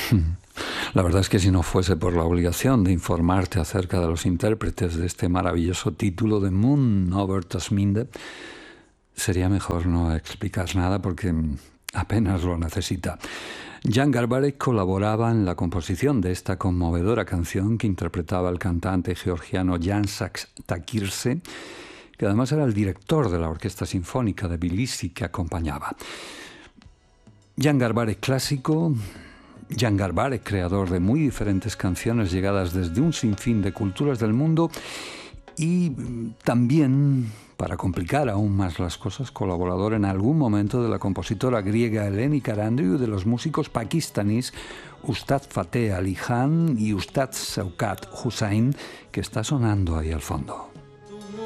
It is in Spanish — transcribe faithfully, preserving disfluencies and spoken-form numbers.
La verdad es que si no fuese por la obligación de informarte acerca de los intérpretes de este maravilloso título de Moon over Tasminde, sería mejor no explicar nada porque apenas lo necesita. Jan Garbarek colaboraba en la composición de esta conmovedora canción que interpretaba el cantante georgiano Jan Saks-Takirse, que además era el director de la Orquesta Sinfónica de Tbilisi que acompañaba. Jan Garbarek clásico, Jan Garbarek creador de muy diferentes canciones llegadas desde un sinfín de culturas del mundo y también, para complicar aún más las cosas, colaborador en algún momento de la compositora griega Eleni Karandriou y de los músicos pakistaníes Ustad Fateh Ali Khan y Ustad Shaukat Hussain, que está sonando ahí al fondo.